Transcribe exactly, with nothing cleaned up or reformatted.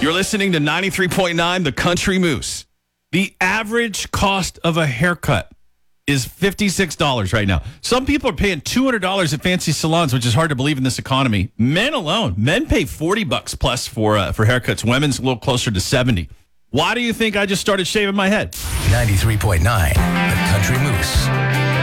You're listening to ninety-three point nine The Country Moose. The average cost of a haircut is fifty-six dollars right now. Some people are paying two hundred dollars at fancy salons, which is hard to believe in this economy. Men alone, men pay forty bucks plus for uh, for haircuts. Women's a little closer to seventy. Why do you think I just started shaving my head? ninety-three point nine The Country Moose.